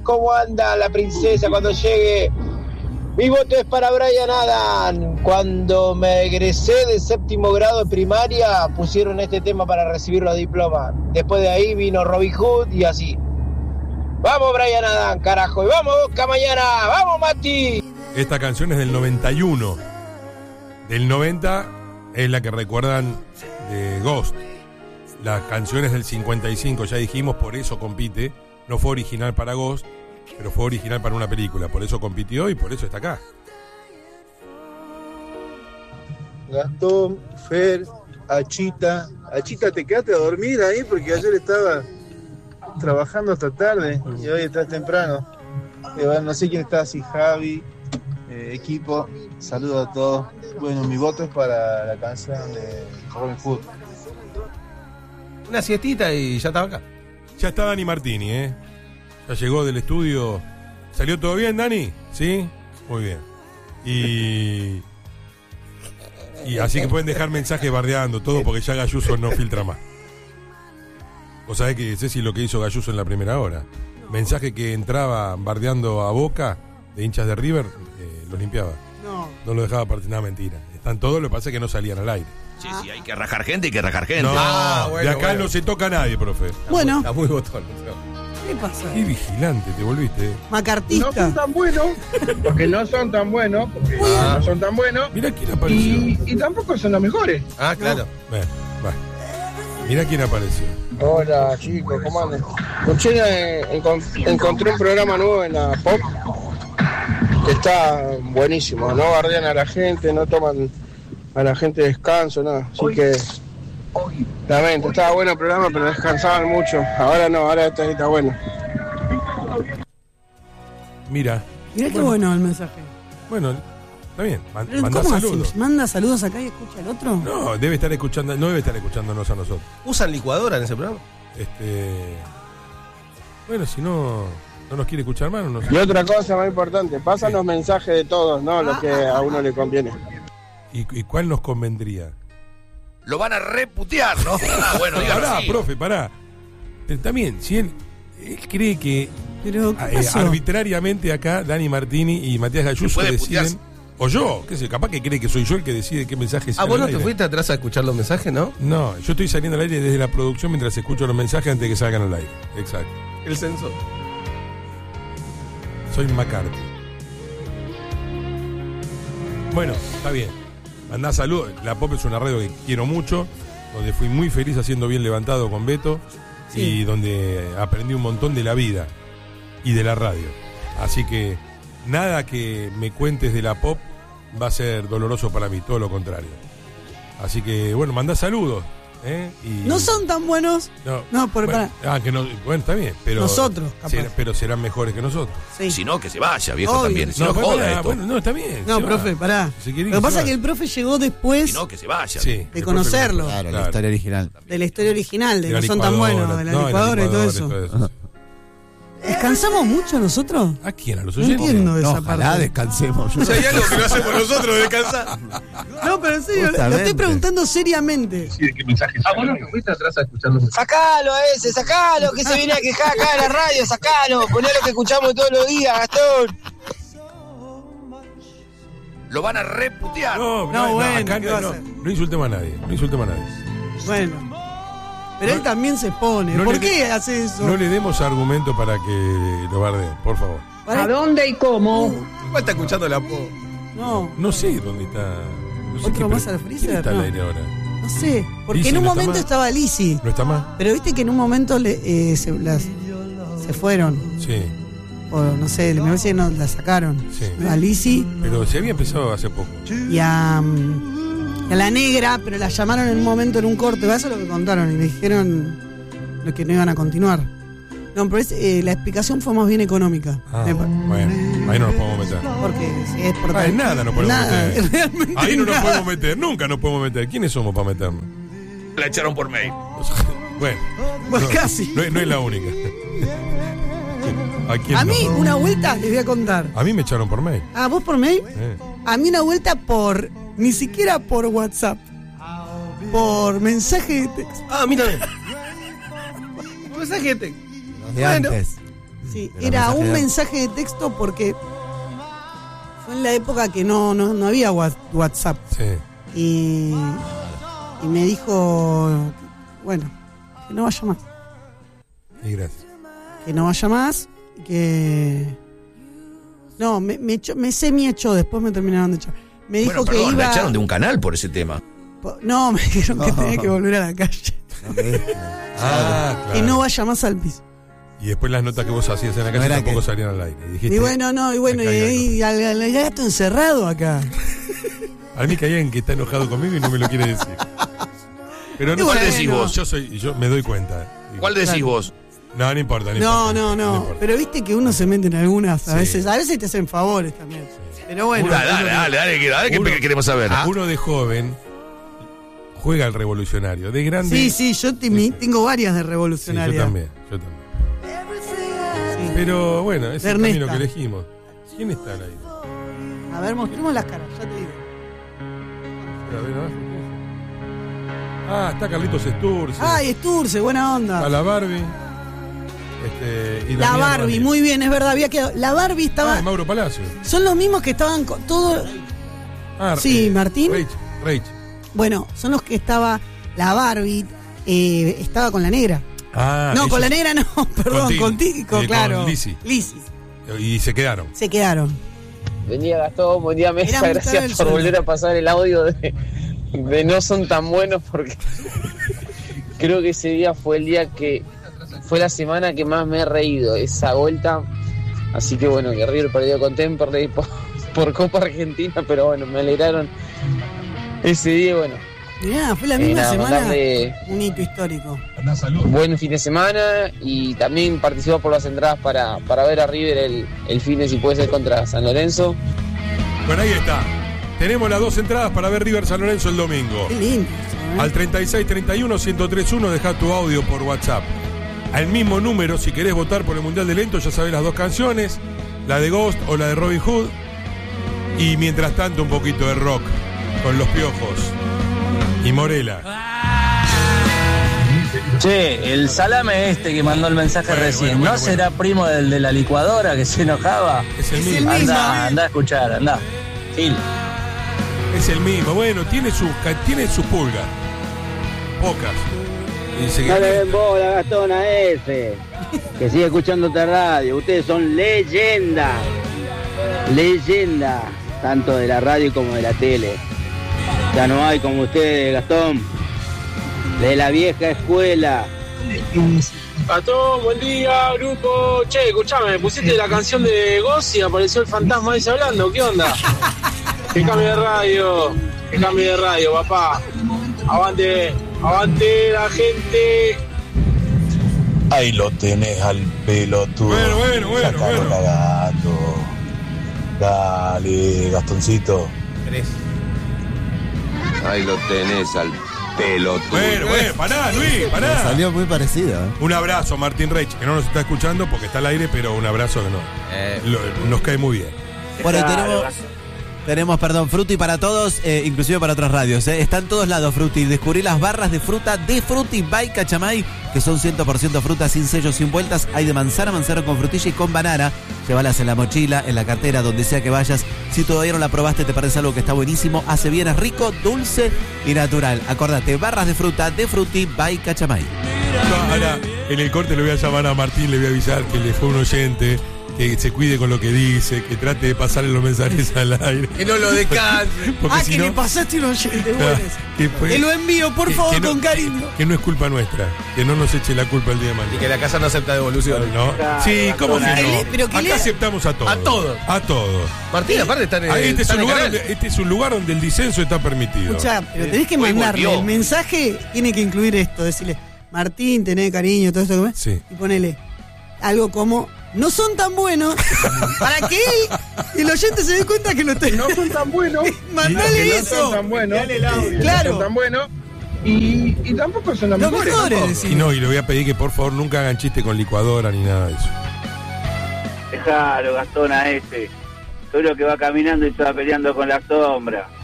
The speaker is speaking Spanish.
¿Cómo anda la princesa cuando llegue? Mi voto es para Brian Adams. Cuando me egresé de 7º grado de primaria, pusieron este tema para recibir los diplomas. Después de ahí vino Robin Hood y así. Vamos Brian Adams, carajo. Y vamos Boca mañana. Vamos Mati. Esta canción es del 91. Del 90 es la que recuerdan de Ghost. La canción es del 55, ya dijimos, por eso compite. No fue original para Ghost, pero fue original para una película. Por eso compitió y por eso está acá. Gastón, Fer, Achita. Achita, te quedaste a dormir ahí porque ayer estaba trabajando hasta tarde y hoy estás temprano. No sé quién está, si Javi, equipo, saludos a todos. Bueno, mi voto es para la canción de Robin Hood. Una siestita y ya estaba acá. Ya está Dani Martini, Ya llegó del estudio. ¿Salió todo bien, Dani? ¿Sí? Muy bien. Y así que pueden dejar mensajes bardeando todo porque ya Gayuso no filtra más. Vos sabés que Ceci lo que hizo Gayuso en la primera hora. Mensaje que entraba bardeando a Boca de hinchas de River, lo limpiaba. No lo dejaba partir. Nada, mentira. Están todos, lo que pasa es que no salían al aire. Sí, hay que rajar gente, hay que rajar gente. No, de acá no se toca a nadie, profe. Bueno. Está muy botón. ¿Qué pasa? Qué vigilante te volviste. Macartista. No son tan buenos, porque no son tan buenos, Mirá quién apareció. y tampoco son los mejores. Ah, claro. Mirá quién apareció. Hola chicos, ¿cómo andan? Escuché, encontré un programa nuevo en la Pop que está buenísimo. No bardean a la gente, no toman a la gente descanso, nada. Así que lamento, estaba bueno el programa, pero descansaban mucho. Ahora no, ahora está bueno. Mirá qué bueno el mensaje. Bueno, está bien. Manda saludos. Así? ¿Manda saludos acá y escucha al otro? No, debe estar escuchándonos a nosotros. ¿Usan licuadora en ese programa? Bueno, si no nos quiere escuchar más, no sé. Y otra cosa más importante, pasan los mensajes de todos, no lo que a uno le conviene. ¿Y cuál nos convendría? Lo van a reputear, ¿no? Bueno, pará, sí. profe, pará. Pero también, si él cree que pero, arbitrariamente acá Dani Martini y Matías Gayuso deciden, o yo, qué sé, capaz que cree que soy yo el que decide qué mensajes. ¿Vos no te fuiste atrás a escuchar los mensajes, no? No, yo estoy saliendo al aire desde la producción mientras escucho los mensajes antes de que salgan al aire. Exacto. El censo. Soy McCarthy. Bueno, está bien. Mandá saludos. La Pop es una radio que quiero mucho, donde fui muy feliz haciendo Bien Levantado con Beto, y donde aprendí un montón de la vida y de la radio. Así que nada que me cuentes de la Pop va a ser doloroso para mí, todo lo contrario. Así que, bueno, mandá saludos. Y no son tan buenos. No, que no, bueno, está bien, pero nosotros, pero serán mejores que nosotros. Sí. Si no, que se vaya, viejo. Obvio. También. Si no, joda esto. Bueno, no, está bien. No, profe, pará. Lo que pasa es que el profe llegó después. Si no, que se vaya. Sí, de conocerlo. Claro, la historia original. De la historia original, de no son tan buenos, de la licuadora y todo eso. ¿Descansamos mucho nosotros? ¿A quién? ¿A los oyentes? No entiendo esa parte. Ojalá descansemos. O sea, hay algo que no hacemos nosotros, descansar. No, pero en serio, lo estoy preguntando seriamente. Sí, ¿qué mensajes? Vos no te fuiste atrás a escuchar los mensajes. Sacalo a ese, sacalo, que se viene a quejar acá en la radio, sacalo, poné lo que escuchamos todos los días, Gastón. Lo van a reputear. No insultemos a nadie, Bueno. Pero él también se pone. ¿Por qué hace eso? No le demos argumento para que lo bardeen, por favor. ¿A dónde y cómo? ¿Cómo está escuchando la Pop? No sé dónde está. No sé ¿Otro más al freezer? ¿Quién está al aire ahora? No sé, porque Lizzy en un no momento estaba Lizzy. ¿No está más? Pero viste que en un momento se fueron. Sí. O no sé, me parece que no la sacaron. Sí. A Lizzy. Pero se había empezado hace poco. Y a la negra, pero la llamaron en un momento en un corte. Eso es lo que contaron. Y me dijeron que no iban a continuar. No, pero la explicación fue más bien económica. Bueno, ahí no nos podemos meter. Porque si es por nada nos podemos meter. Realmente ahí no nada. nos podemos meter, nunca nos podemos meter. ¿Quiénes somos para meternos? La echaron por mail. Bueno, casi. No es la única. A mí, una vuelta, les voy a contar. A mí me echaron por mail. ¿Ah, vos por mail? A mí una vuelta ni siquiera por WhatsApp. Por mensaje de texto. Ah, mira. Mensaje de texto. Los de antes. Sí, De los era mensajes un de- mensaje de texto porque fue en la época que no había WhatsApp. Sí. Y me dijo, bueno, que no vaya más. Y gracias. Que no vaya más. Que... No, me semi-echó, después me terminaron de echar. Me dijo Bueno, perdón, que la iba... echaron de un canal por ese tema. No, me dijeron que tenía que volver a la calle. Claro. Que no vaya más al piso. Y después las notas que vos hacías en la No casa era tampoco que- salían al aire. Y dijiste, Y bueno, no, y bueno, acá hay algo. y al gato encerrado acá. A mí que hay alguien que está enojado conmigo y no me lo quiere decir. Pero no Y sé, bueno. decís vos? yo me doy cuenta. ¿Cuál decís vos? No importa, No, importa. pero viste que uno se mete en algunas, a Sí. veces te hacen favores también. Pero bueno. Dale, ¿qué queremos saber? Uno de joven juega al revolucionario. De grande. Sí, yo tengo varias de Sí, revolucionarias. yo también. Sí. Pero bueno, es el Ernesto. camino que elegimos. ¿Quién está ahí? A ver, mostremos las caras, ya te digo. A ver, abajo, ¿qué es? Ah, está Carlitos Sturce. Ay, Sturce, buena Está onda. la Barbie. Y La Damián Barbie, Ramírez. muy bien, es verdad, había quedado. La Barbie estaba. Ah, Mauro Palacio. Son los mismos que estaban con todo. Ah, Sí, Martín. Rach. Bueno, son los que estaba. La Barbie estaba con la negra. Ah, No, ellos- con la negra no, perdón, Con Tini. con claro. Con Lizzy. Y se quedaron. Se quedaron. Buen día, Gastón, buen día, Mesa. Era muy tarde el Gracias por sueldo. volver a pasar el audio de No Son Tan Buenos, porque creo que ese día fue el día que fue la semana que más me he reído, esa vuelta. Así que bueno, que River perdió con Temperley por Copa Argentina, pero bueno, me alegraron ese día. Bueno, Mirá, fue la misma nada, semana. mandarle Un hito histórico. buen fin de semana y también participó por las entradas para ver a River el fin de, si puede ser, contra San Lorenzo. Bueno, ahí está. Tenemos las 2 entradas para ver River San Lorenzo el domingo. Qué lindo. eso, ¿eh? Al 3631-1031 dejá tu audio por WhatsApp. Al mismo número, si querés votar por el Mundial de Lento, ya sabés las 2 canciones, la de Ghost o la de Robin Hood. Y mientras tanto un poquito de rock con Los Piojos y Morela. Che, el salame que mandó el mensaje recién, bueno. ¿no será primo del de la licuadora que se enojaba? Es el Es el mismo. mismo. Anda a escuchar, anda. Gil. Es el mismo. Bueno, tiene sus pulgas. Pocas. Y dice No le que... den bola, Gastón, a ese. Que sigue escuchando esta radio. Ustedes son leyenda. Leyenda. Tanto de la radio como de la tele. Ya no hay como ustedes, Gastón. De la vieja escuela. Gastón, buen día, grupo. Che, escuchame, pusiste la canción de Ghost y apareció el fantasma ese hablando. ¿Qué onda? Que cambie de radio, papá. Avante la gente. Ahí lo tenés al pelotudo. Bueno. Sacalo cagando. Dale, Gastoncito. Ahí lo tenés al pelotudo. Bueno, pará, Luis, pará. Salió muy parecido. Un abrazo, Martín Reich, que no nos está escuchando porque está al aire, pero un abrazo que nos cae muy bien. Bueno, tenemos, Fruti para todos, inclusive para otras radios. Está en todos lados, Fruti. Descubrí las barras de fruta de Fruti by Cachamay, que son 100% fruta, sin sellos, sin vueltas. Hay de manzana con frutilla y con banana. Llévalas en la mochila, en la cartera, donde sea que vayas. Si todavía no la probaste, te parece algo que está buenísimo. Hace bien, es rico, dulce y natural. Acordate, barras de fruta de Fruti by Cachamay. Ahora, en el corte le voy a llamar a Martín, le voy a avisar que le fue un oyente, que se cuide con lo que dice, que trate de pasarle los mensajes al aire. Que no lo descanse. Porque si que no, le pasaste un oyente, bueno. que Te lo envío, por favor, no- con cariño. Que no es culpa nuestra, que no nos eche la culpa el día de mañana. Y que la casa no acepta devolución. ¿No? Sí, ¿cómo que no? Pero que Acá lea- aceptamos a todos. A todos. A todos. Martín, aparte está en el, Ah, este, es está un en el lugar canal. donde, este es un lugar donde el disenso está permitido. Escuchá, pero tenés que Hoy mandarle volvió. el mensaje, tiene que incluir esto, decirle, Martín, tenés cariño, todo esto que ves. Sí. Y ponele algo como, no son tan buenos, para que él, el oyente se dé cuenta que lo tenés. No son tan buenos. Mandale No eso. son tan buenos. Claro. No son tan buenos. Y tampoco son las Lo mejores. mejor es tampoco. decir. Y no, y le voy a pedir que por favor nunca hagan chiste con licuadora ni nada de eso. Dejalo, Gastón, a ese. Solo que va caminando y se va peleando con la sombra.